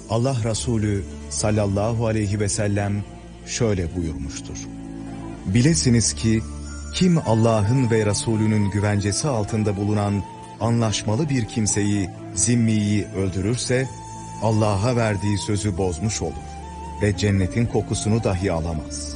Allah Resulü sallallahu aleyhi ve sellem şöyle buyurmuştur. Bilesiniz ki kim Allah'ın ve Resulünün güvencesi altında bulunan anlaşmalı bir kimseyi, zimmiyi öldürürse Allah'a verdiği sözü bozmuş olur ve cennetin kokusunu dahi alamaz.